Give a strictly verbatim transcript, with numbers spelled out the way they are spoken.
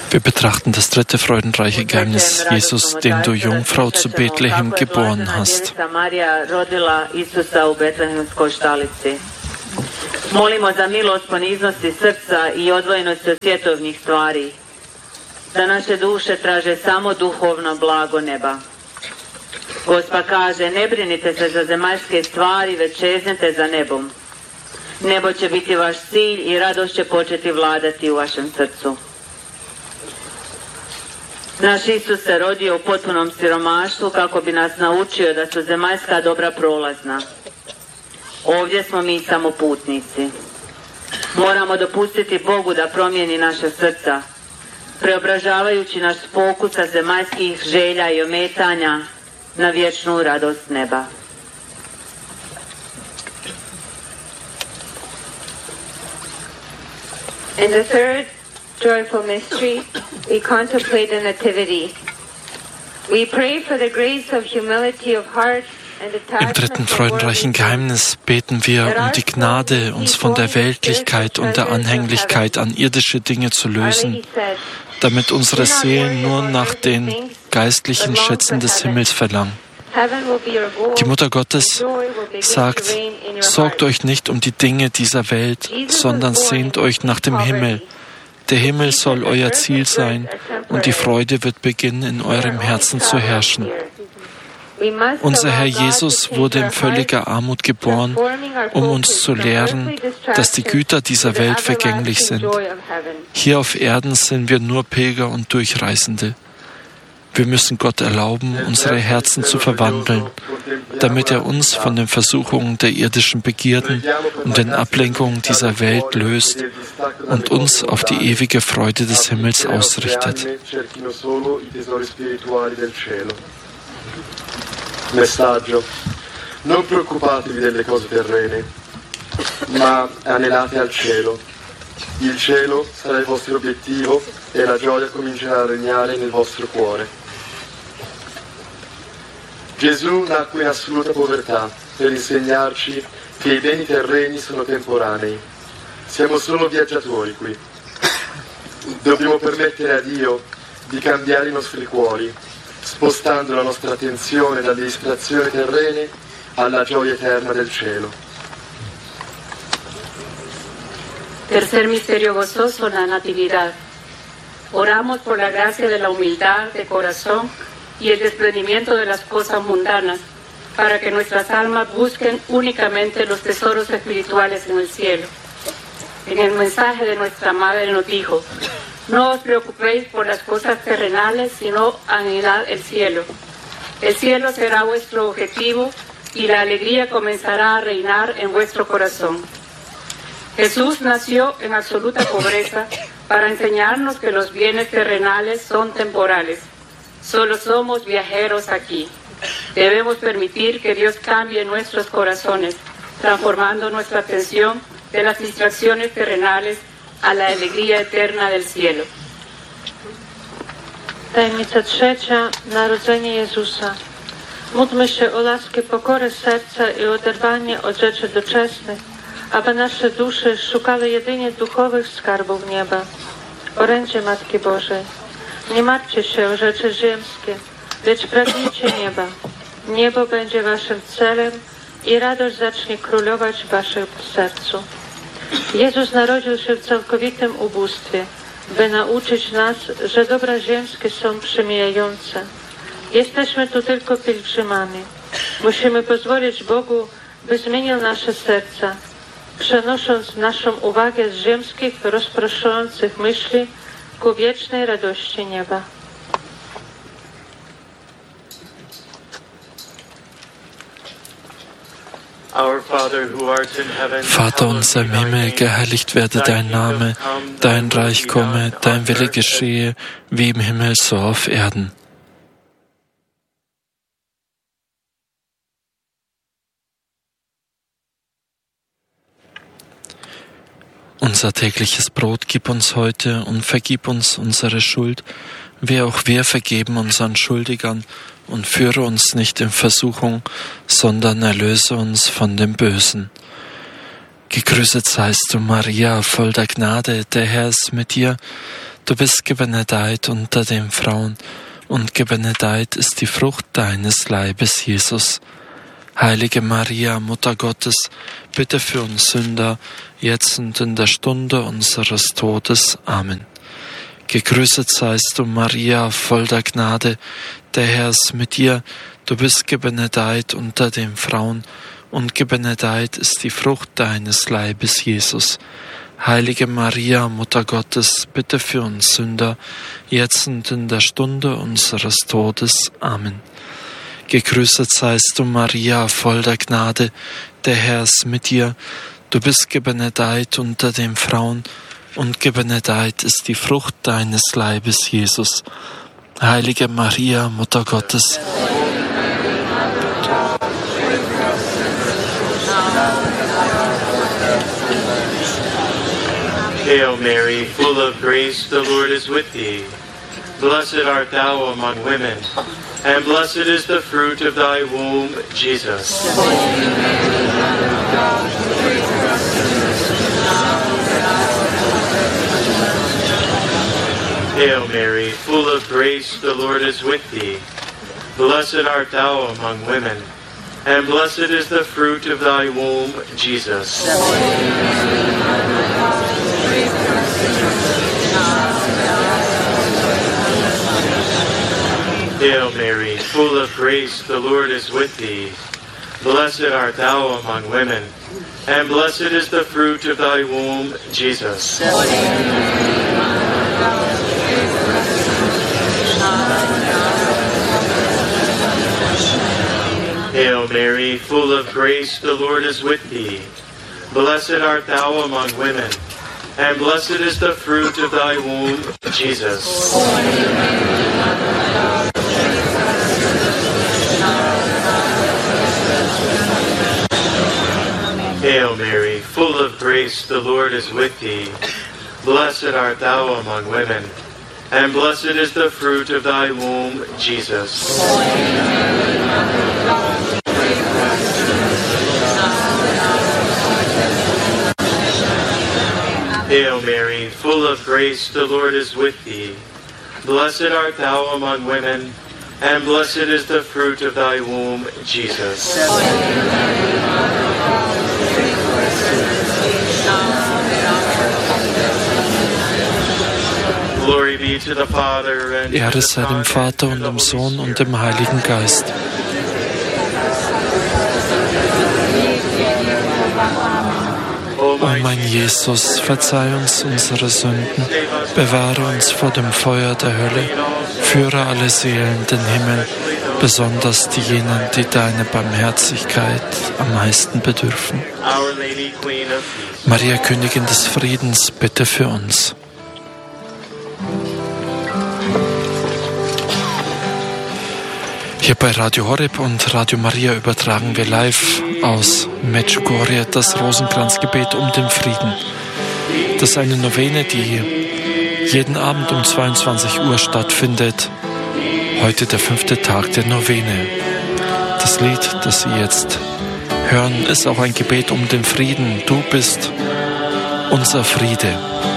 Wir betrachten das dritte freudenreiche Geheimnis, Jesus, den du Jungfrau zu Bethlehem geboren hast. Molimo za milost poniznosti srca i odvojenosti od svjetovnih stvari, da naše duše traže samo duhovno blago neba. Gospa kaže, ne brinite se za zemaljske stvari, već čeznite za nebom. Nebo će biti vaš cilj i radost će početi vladati u vašem srcu. Naš Isus se rodio u potpunom siromaštvu kako bi nas naučio da su zemaljska dobra prolazna. Ovdje smo mi samo putnici. Moramo dopustiti Bogu da promijeni naše srca, preobražavajući naš fokus sa zemaljskih želja i ometanja na vječnu radost neba. In the third joyful mystery, we contemplate the Nativity. We pray for the grace of humility of heart. Im dritten freudenreichen Geheimnis beten wir um die Gnade, uns von der Weltlichkeit und der Anhänglichkeit an irdische Dinge zu lösen, damit unsere Seelen nur nach den geistlichen Schätzen des Himmels verlangen. Die Mutter Gottes sagt, sorgt euch nicht um die Dinge dieser Welt, sondern sehnt euch nach dem Himmel. Der Himmel soll euer Ziel sein und die Freude wird beginnen, in eurem Herzen zu herrschen. Unser Herr Jesus wurde in völliger Armut geboren, um uns zu lehren, dass die Güter dieser Welt vergänglich sind. Hier auf Erden sind wir nur Pilger und Durchreisende. Wir müssen Gott erlauben, unsere Herzen zu verwandeln, damit er uns von den Versuchungen der irdischen Begierden und den Ablenkungen dieser Welt löst und uns auf die ewige Freude des Himmels ausrichtet. Messaggio: non preoccupatevi delle cose terrene, ma anelate al cielo. Il cielo sarà il vostro obiettivo e la gioia comincerà a regnare nel vostro cuore. Gesù nacque in assoluta povertà per insegnarci che i beni terreni sono temporanei. Siamo solo viaggiatori qui. Dobbiamo permettere a Dio di cambiare i nostri cuori, spostando la nostra attenzione dalle distrazioni terrene alla gioia eterna del cielo. Tercer misterio gozoso, la Natividad. Oramos por la gracia de la humildad de corazón y el desprendimiento de las cosas mundanas, para que nuestras almas busquen únicamente los tesoros espirituales en el cielo. En el mensaje de nuestra Madre nos dijo: no os preocupéis por las cosas terrenales, sino anhelad el cielo. El cielo será vuestro objetivo y la alegría comenzará a reinar en vuestro corazón. Jesús nació en absoluta pobreza para enseñarnos que los bienes terrenales son temporales. Solo somos viajeros aquí. Debemos permitir que Dios cambie nuestros corazones, transformando nuestra atención de las distracciones terrenales a la alegría eterna del cielo. Tajemnica trzecia, narodzenie Jezusa. Módlmy się o laskę pokory serca i oderwanie od rzeczy doczesnych, aby nasze dusze szukały jedynie duchowych skarbów nieba. Orędzie Matki Bożej, nie martwcie się o rzeczy ziemskie, lecz pragnijcie nieba. Niebo będzie waszym celem i radość zacznie królować w waszym sercu. Jezus narodził się w całkowitym ubóstwie, by nauczyć nas, że dobra ziemskie są przemijające. Jesteśmy tu tylko pielgrzymami. Musimy pozwolić Bogu, by zmienił nasze serca, przenosząc naszą uwagę z ziemskich, rozproszących myśli ku wiecznej radości nieba. Vater unser im Himmel, geheiligt werde dein Name, dein Reich komme, dein Wille geschehe, wie im Himmel so auf Erden. Unser tägliches Brot gib uns heute und vergib uns unsere Schuld, wie auch wir vergeben unseren Schuldigern, und führe uns nicht in Versuchung, sondern erlöse uns von dem Bösen. Gegrüßet seist du, Maria, voll der Gnade, der Herr ist mit dir. Du bist gebenedeit unter den Frauen, und gebenedeit ist die Frucht deines Leibes, Jesus. Heilige Maria, Mutter Gottes, bitte für uns Sünder, jetzt und in der Stunde unseres Todes. Amen. Gegrüßet seist du, Maria, voll der Gnade, der Herr ist mit dir. Du bist gebenedeit unter den Frauen, und gebenedeit ist die Frucht deines Leibes, Jesus. Heilige Maria, Mutter Gottes, bitte für uns Sünder, jetzt und in der Stunde unseres Todes. Amen. Gegrüßet seist du, Maria, voll der Gnade, der Herr ist mit dir. Du bist gebenedeit unter den Frauen, und gebenedeit ist die Frucht deines Leibes, Jesus. Heilige Maria, Mutter Gottes, Hail Mary, full of grace, the Lord is with thee. Blessed art thou among women, and blessed is the fruit of thy womb, Jesus. Hail Mary, full of grace, the Lord is with thee. Blessed art thou among women, and blessed is the fruit of thy womb, Jesus. Hail Mary, full of grace, the Lord is with thee. Blessed art thou among women, and blessed is the fruit of thy womb, Jesus. Hail Mary, full of grace, the Lord is with thee. Blessed art thou among women, and blessed is the fruit of thy womb, Jesus. Hail Mary, full of grace, the Lord is with thee. Blessed art thou among women, and blessed is the fruit of thy womb, Jesus. Hail Mary, full of grace, the Lord is with thee. Blessed art thou among women, and blessed is the fruit of thy womb, Jesus. Glory be to the Father, and Ehre sei dem Vater und dem Sohn und dem Heiligen Geist. O mein Jesus, verzeih uns unsere Sünden, bewahre uns vor dem Feuer der Hölle, führe alle Seelen in den Himmel, besonders diejenigen, die deine Barmherzigkeit am meisten bedürfen. Maria, Königin des Friedens, bitte für uns. Hier bei Radio Horeb und Radio Maria übertragen wir live aus Medjugorje das Rosenkranzgebet um den Frieden. Das ist eine Novene, die jeden Abend um zweiundzwanzig Uhr stattfindet. Heute der fünfte Tag der Novene. Das Lied, das Sie jetzt hören, ist auch ein Gebet um den Frieden. Du bist unser Friede.